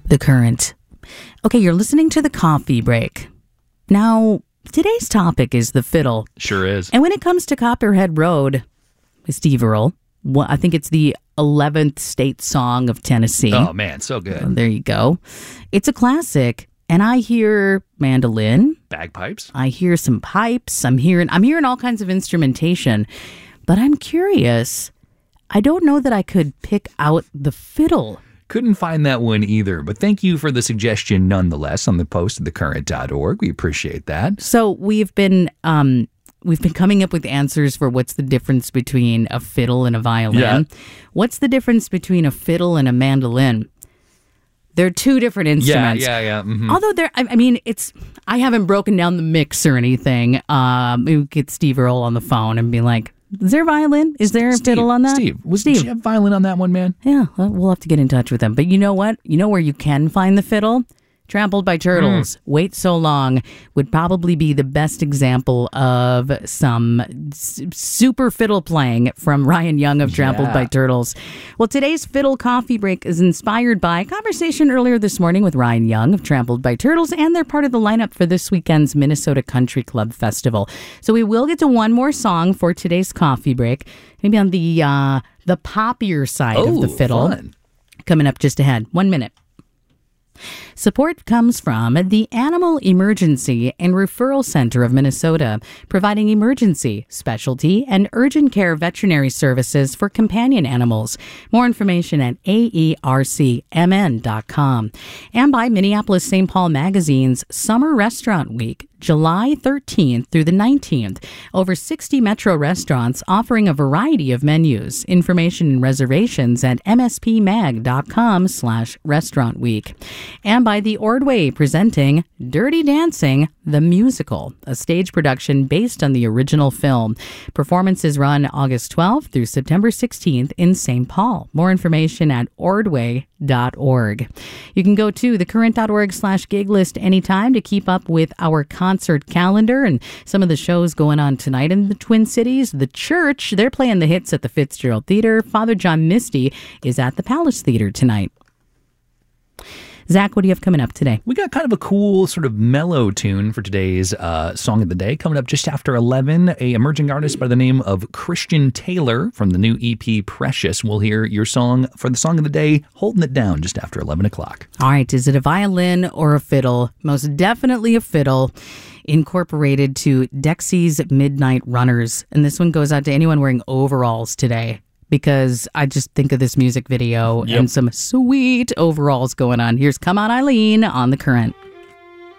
The Current. Okay, you're listening to the Coffee Break. Now, today's topic is the fiddle. Sure is. And when it comes to Copperhead Road, Steve Earle, I think it's the 11th state song of Tennessee. Oh, man, so good. There you go. It's a classic, and I hear mandolin. Bagpipes. I hear some pipes. I'm hearing all kinds of instrumentation, but I'm curious. I don't know that I could pick out the fiddle. Couldn't find that one either, but thank you for the suggestion nonetheless on the post at thecurrent.org. We appreciate that. So we've been coming up with answers for what's the difference between a fiddle and a violin. Yeah. What's the difference between a fiddle and a mandolin? They're two different instruments. Yeah. Mm-hmm. Although I haven't broken down the mix or anything. We get Steve Earle on the phone and be like, is there a violin? Is there a fiddle on that? Steve, did you have violin on that one, man? Yeah, we'll have to get in touch with them. But you know what? You know where you can find the fiddle? Trampled by Turtles. Wait So Long would probably be the best example of some super fiddle playing from Ryan Young of Trampled by Turtles. Well, today's Fiddle Coffee Break is inspired by a conversation earlier this morning with Ryan Young of Trampled by Turtles, and they're part of the lineup for this weekend's Minnesota Country Club Festival. So we will get to one more song for today's Coffee Break, maybe on the poppier side of the fiddle. Fun. Coming up just ahead. 1 minute. Support comes from the Animal Emergency and Referral Center of Minnesota, providing emergency, specialty, and urgent care veterinary services for companion animals. More information at aercmn.com. And by Minneapolis St. Paul Magazine's Summer Restaurant Week, July 13th through the 19th. Over 60 Metro restaurants offering a variety of menus. Information and reservations at mspmag.com/restaurant week. And by the Ordway presenting Dirty Dancing, the Musical, a stage production based on the original film. Performances run August 12th through September 16th in St. Paul. More information at ordway.org. You can go to thecurrent.org/gig list anytime to keep up with our concert calendar and some of the shows going on tonight in the Twin Cities. The Church, they're playing the hits at the Fitzgerald Theater. Father John Misty is at the Palace Theater tonight. Zach, what do you have coming up today? We got kind of a cool sort of mellow tune for today's Song of the Day. Coming up just after 11, a emerging artist by the name of Christian Taylor from the new EP Precious. We'll hear your song for the Song of the Day, Holding It Down, just after 11 o'clock. All right, is it a violin or a fiddle? Most definitely a fiddle. Incorporated to Dexy's Midnight Runners. And this one goes out to anyone wearing overalls today, because I just think of this music video and some sweet overalls going on. Here's Come On Eileen on The Current.